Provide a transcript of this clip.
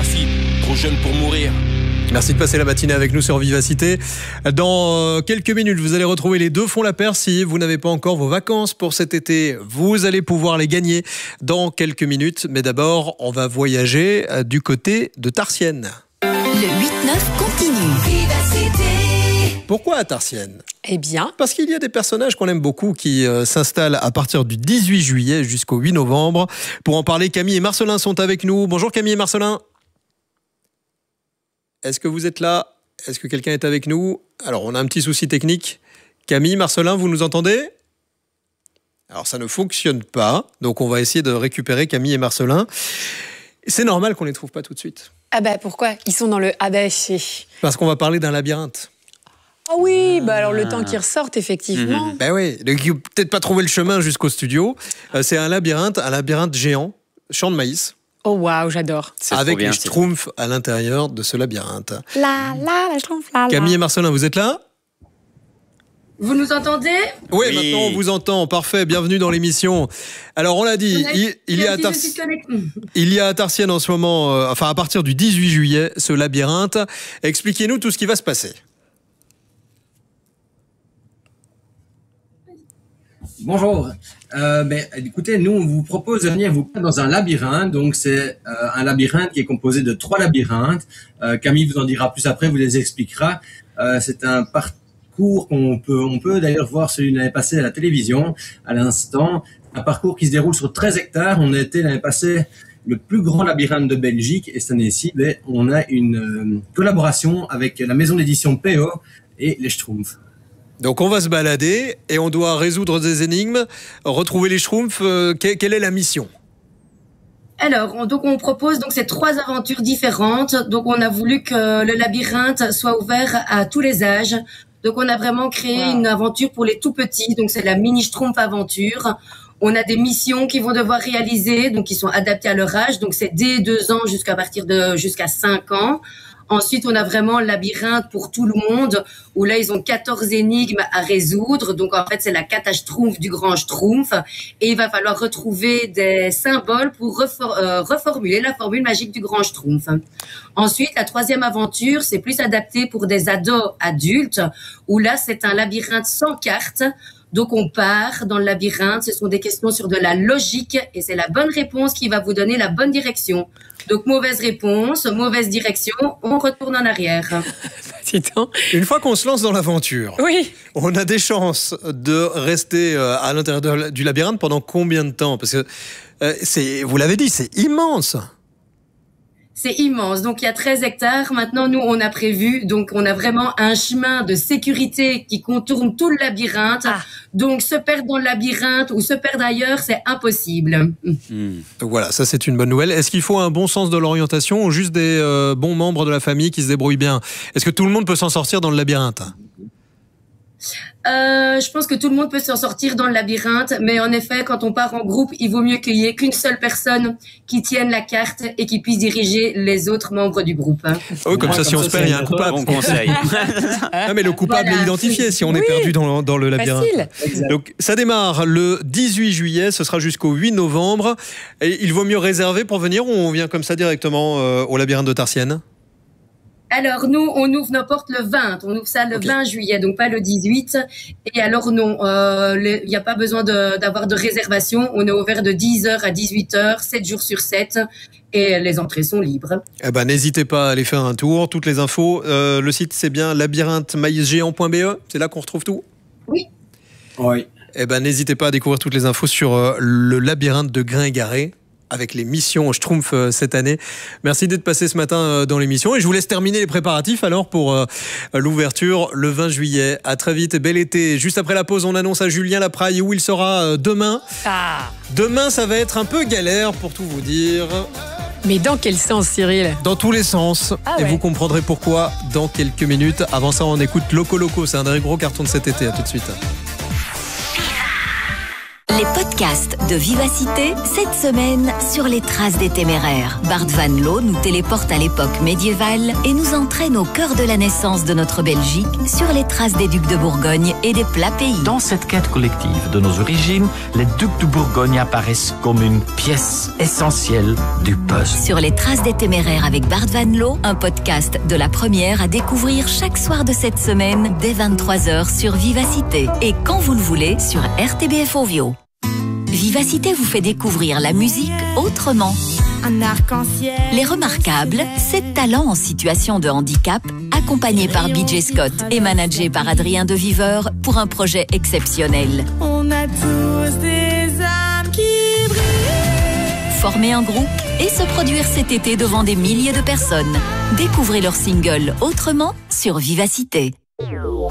Rafi, trop jeune pour mourir. Merci de passer la matinée avec nous sur Vivacité. Dans quelques minutes, vous allez retrouver les deux fonds La Paire. Si vous n'avez pas encore vos vacances pour cet été, vous allez pouvoir les gagner dans quelques minutes. Mais d'abord, on va voyager du côté de Tarsienne. Le 8-9 continue. Vivacité. Pourquoi à Tarsienne ? Eh bien, parce qu'il y a des personnages qu'on aime beaucoup qui s'installent à partir du 18 juillet jusqu'au 8 novembre. Pour en parler, Camille et Marcelin sont avec nous. Bonjour Camille et Marcelin. Est-ce que vous êtes là ? Est-ce que quelqu'un est avec nous ? Alors, on a un petit souci technique. Camille, Marcelin, vous nous entendez ? Alors, ça ne fonctionne pas. Donc, on va essayer de récupérer Camille et Marcelin. C'est normal qu'on ne les trouve pas tout de suite. ah bah pourquoi ? Ils sont dans le abaché. Parce qu'on va parler d'un labyrinthe. Ah oui, bah alors le temps qu'ils ressortent, effectivement. Ben oui, ils n'ont peut-être pas trouvé le chemin jusqu'au studio. C'est un labyrinthe géant, champ de maïs. Oh waouh, j'adore. Avec les schtroumpfs à l'intérieur de ce labyrinthe. La schtroumpf, la. Camille et Marcelin, vous êtes là ? Vous nous entendez ? Oui, maintenant on vous entend. Parfait, bienvenue dans l'émission. Alors on l'a dit, il y a à Tarsienne en ce moment, à partir du 18 juillet, ce labyrinthe. Expliquez-nous tout ce qui va se passer. Bonjour. Écoutez, nous, on vous propose de venir vous dans un labyrinthe. Donc, c'est un labyrinthe qui est composé de 3 labyrinthes. Camille vous en dira plus après, vous les expliquera. C'est un parcours on peut d'ailleurs voir celui de l'année passée à la télévision, à l'instant. Un parcours qui se déroule sur 13 hectares. On a été l'année passée le plus grand labyrinthe de Belgique. Et cette année-ci, on a une collaboration avec la maison d'édition PO et les Schtroumpfs. Donc on va se balader et on doit résoudre des énigmes, retrouver les Schtroumpfs. Quelle est la mission ? Alors, on propose ces 3 aventures différentes. Donc on a voulu que le labyrinthe soit ouvert à tous les âges. Donc on a vraiment créé une aventure pour les tout petits. Donc c'est la mini Schtroumpf aventure. On a des missions qu'ils vont devoir réaliser, donc qui sont adaptées à leur âge. Donc c'est dès 2 ans jusqu'à 5 ans. Ensuite, on a vraiment le labyrinthe pour tout le monde, où là, ils ont 14 énigmes à résoudre. Donc, en fait, c'est la catastrophe du grand Schtroumpf. Et il va falloir retrouver des symboles pour reformuler la formule magique du grand Schtroumpf. Ensuite, la 3e aventure, c'est plus adapté pour des ados adultes, où là, c'est un labyrinthe sans carte. Donc, on part dans le labyrinthe. Ce sont des questions sur de la logique et c'est la bonne réponse qui va vous donner la bonne direction. Donc, mauvaise réponse, mauvaise direction, on retourne en arrière. Une fois qu'on se lance dans l'aventure, oui, on a des chances de rester à l'intérieur du labyrinthe pendant combien de temps ? Parce que, vous l'avez dit, c'est immense. C'est immense. Donc, il y a 13 hectares. Maintenant, nous, on a prévu, donc on a vraiment un chemin de sécurité qui contourne tout le labyrinthe. Donc, se perdre dans le labyrinthe ou se perdre ailleurs, c'est impossible. Donc voilà, ça c'est une bonne nouvelle. Est-ce qu'il faut un bon sens de l'orientation ou juste des bons membres de la famille qui se débrouillent bien ? Est-ce que tout le monde peut s'en sortir dans le labyrinthe ? Je pense que tout le monde peut s'en sortir dans le labyrinthe, mais en effet, quand on part en groupe, il vaut mieux qu'il y ait qu'une seule personne qui tienne la carte et qui puisse diriger les autres membres du groupe. Oui, comme ça, si on se perd, il y a un coupable. Bon conseil. Ah, mais le coupable est identifié si on est perdu dans le labyrinthe. Facile. Donc, ça démarre le 18 juillet, ce sera jusqu'au 8 novembre. Et il vaut mieux réserver pour venir ou on vient comme ça directement au labyrinthe de Tarsienne ? Alors, nous, on ouvre nos portes le 20. On ouvre ça le 20 juillet, donc pas le 18. Et alors, non, il n'y a pas besoin d'avoir de réservation. On est ouvert de 10h à 18h, 7 jours sur 7. Et les entrées sont libres. Eh ben, n'hésitez pas à aller faire un tour. Toutes les infos, le site, c'est bien labyrinthemaïsgéant.be. C'est là qu'on retrouve tout ? Oui. Oui. Eh ben, n'hésitez pas à découvrir toutes les infos sur le labyrinthe de Gringaré, avec les missions Schtroumpf cette année. Merci d'être passé ce matin dans l'émission et je vous laisse terminer les préparatifs alors pour l'ouverture le 20 juillet. À très vite et bel été. Juste après la pause, on annonce à Julien Lapraille où il sera demain. Demain, ça va être un peu galère pour tout vous dire. Mais dans quel sens, Cyril ? Dans tous les sens. Et vous comprendrez pourquoi dans quelques minutes. Avant ça, on écoute Loco Loco. C'est un des gros cartons de cet été. À tout de suite. Les podcast de Vivacité, cette semaine sur les traces des téméraires. Bart Van Loo nous téléporte à l'époque médiévale et nous entraîne au cœur de la naissance de notre Belgique sur les traces des ducs de Bourgogne et des plats pays. Dans cette quête collective de nos origines, les ducs de Bourgogne apparaissent comme une pièce essentielle du puzzle. Sur les traces des téméraires avec Bart Van Loo, un podcast de La Première à découvrir chaque soir de cette semaine dès 23h sur Vivacité et quand vous le voulez sur RTBF Ovio. Vivacité vous fait découvrir la musique autrement. Un arc-en-ciel. Les Remarquables, 7 talents en situation de handicap, accompagnés par BJ Scott et managés par Adrien de Viveur pour un projet exceptionnel. On a tous des âmes qui brillent. Former un groupe et se produire cet été devant des milliers de personnes. Découvrez leur single Autrement sur Vivacité.